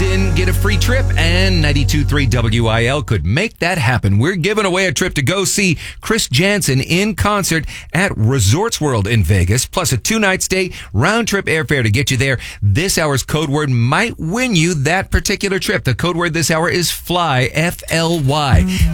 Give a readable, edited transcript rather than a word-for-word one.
in, get a free trip, and 92.3 WIL could make that happen. We're giving away a trip to go see Chris Janson in concert at Resorts World in Vegas, plus a 2-night stay, round-trip airfare to get you there. This hour's code word might win you that particular trip. The code word this hour is FLY, F-L-Y.